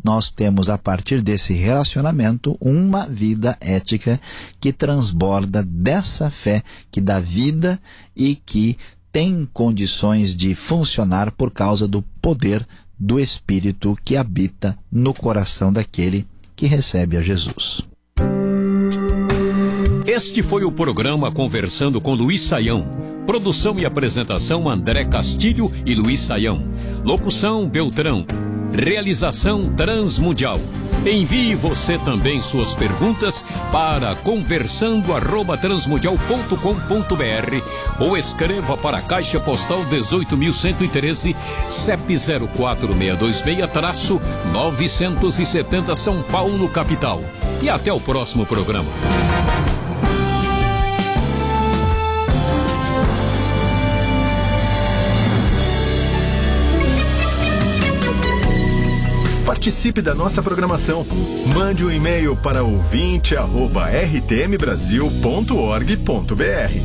nós temos, a partir desse relacionamento, uma vida ética que transborda dessa fé, que dá vida e que tem condições de funcionar por causa do poder do Espírito que habita no coração daquele que recebe a Jesus. Este foi o programa Conversando com Luiz Saião. Produção e apresentação André Castilho e Luiz Saião. Locução Beltrão. Realização Transmundial. Envie você também suas perguntas para conversando@transmundial.com.br ou escreva para a Caixa Postal 18.113, CEP 04626-970 São Paulo, capital. E até o próximo programa. Participe da nossa programação. Mande um e-mail para ouvinte@rtmbrasil.org.br.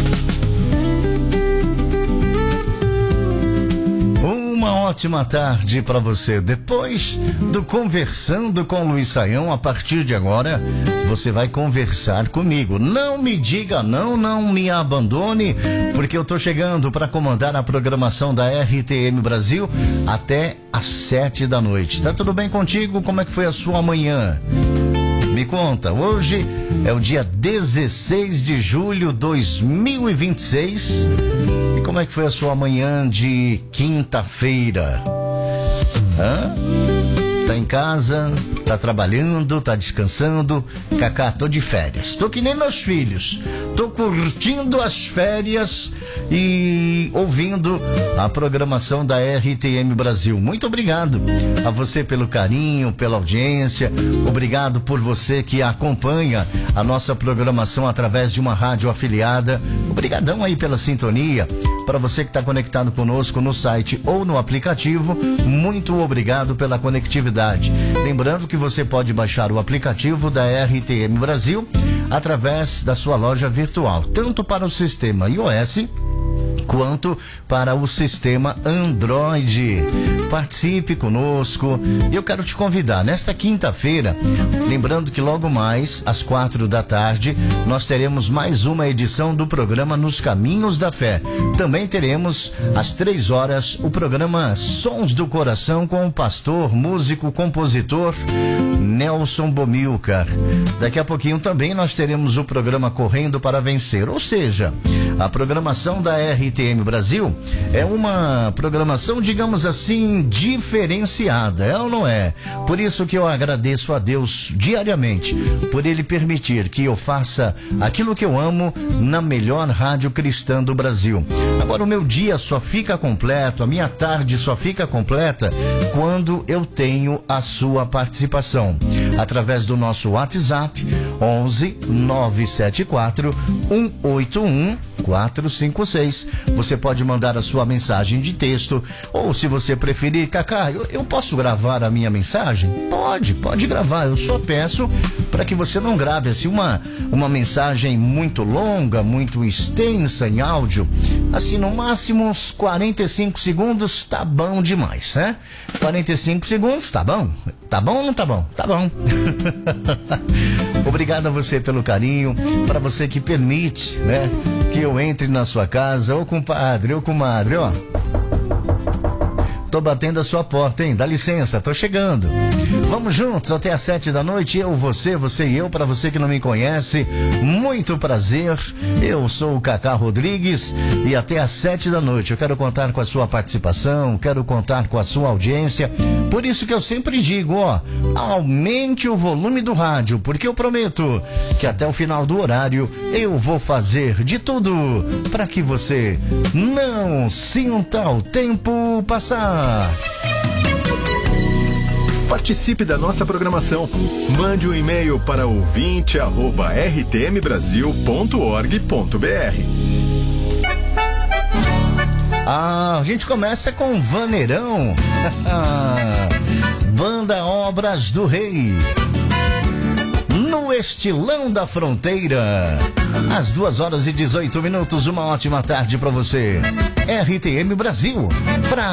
Uma ótima tarde para você. Depois do Conversando com Luiz Saião, a partir de agora, você vai conversar comigo. Não me diga não, não me abandone, porque eu tô chegando para comandar a programação da RTM Brasil até às 7 da noite. Tá tudo bem contigo? Como é que foi a sua manhã? Me conta, hoje é o dia 16 de julho de 2026. E como é que foi a sua manhã de quinta-feira? Tá em casa, tá trabalhando, tá descansando? Cacá, tô de férias. Tô que nem meus filhos. Tô curtindo as férias e ouvindo a programação da RTM Brasil. Muito obrigado a você pelo carinho, pela audiência. Obrigado por você que acompanha a nossa programação através de uma rádio afiliada. Obrigadão aí pela sintonia. Para você que está conectado conosco no site ou no aplicativo, muito obrigado pela conectividade. Lembrando que você pode baixar o aplicativo da RTM Brasil através da sua loja virtual, tanto para o sistema iOS quanto para o sistema Android. Participe conosco. Eu quero te convidar nesta quinta-feira, lembrando que logo mais às 4 da tarde nós teremos mais uma edição do programa Nos Caminhos da Fé. Também teremos às 3 horas o programa Sons do Coração com o pastor, músico, compositor Nelson Bomilcar. Daqui a pouquinho também nós teremos o programa Correndo para Vencer, ou seja, a programação da RTM Brasil é uma programação, digamos assim, diferenciada, é ou não é? Por isso que eu agradeço a Deus diariamente, por Ele permitir que eu faça aquilo que eu amo na melhor rádio cristã do Brasil. Agora, o meu dia só fica completo, a minha tarde só fica completa quando eu tenho a sua participação. Através do nosso WhatsApp, 11 974 181 456. Você pode mandar a sua mensagem de texto, ou se você preferir, Cacá, eu posso gravar a minha mensagem? Pode gravar. Eu só peço para que você não grave assim uma mensagem muito longa, muito extensa em áudio. Assim, no máximo uns 45 segundos tá bom demais, né? 45 segundos, tá bom? Tá bom ou não tá bom? Tá bom. Obrigado a você pelo carinho, para você que permite, né, que eu entre na sua casa. Ô compadre, ô comadre, ó, tô batendo a sua porta, hein? Dá licença, tô chegando. Vamos juntos até às 7 da noite, você e eu. Para você que não me conhece, muito prazer. Eu sou o Cacá Rodrigues e até às 7 da noite eu quero contar com a sua participação, quero contar com a sua audiência. Por isso que eu sempre digo, ó, aumente o volume do rádio, porque eu prometo que até o final do horário eu vou fazer de tudo para que você não sinta o tempo passar. Participe da nossa programação. Mande um e-mail para ouvinte@rtmbrasil.org.br. A gente começa com Vaneirão. Banda Obras do Rei. No estilão da fronteira. Às 2h18, uma ótima tarde para você. RTM Brasil.